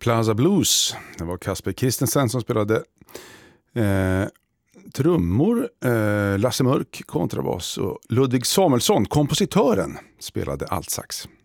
Plaza Blues. Det var Kasper Christensen som spelade trummor, Lasse Mörk kontrabas och Ludvig Samuelsson, kompositören, spelade altsax.